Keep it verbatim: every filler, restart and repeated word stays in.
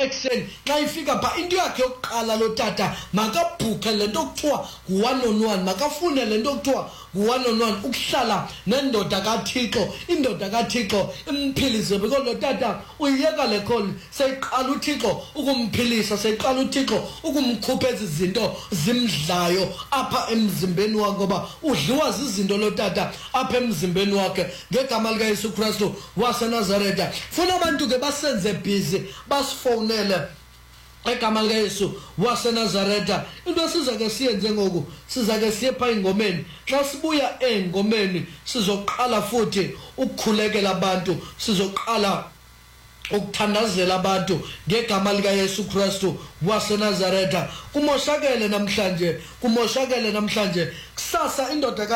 ekuseni xa ifika pha into yakhe yokuqala lo tata makabhukhe lento okuthiwa one on one makafune lento okuthiwa one on one ukuhlala nendoda kaThixo indoda kaThixo imphilise because lo tata uyiyeka le call seyiqala uThixo ukumphilisa seyiqala uThixo ukumkhupha izinto zimdlayo apha emzimbeni wakhe ngoba udliwa izinto lo tata apha emzimbeni wakhe ngegama lika Yesu Kristu waseNazaretha. Funa abantu ke basenze busy basifonele egama lika Yesu waseNazaretha. Into esizake siyenze ngoku sizake siye pha ingomeni xa sibuya engomeni sizoqala futhi ukukhulekela abantu sizoqala ukuthandazela abantu ngegama lika Yesu Kristu waseNazaretha. Kumoshakele namhlanje kumoshakele namhlanje kusasa indoda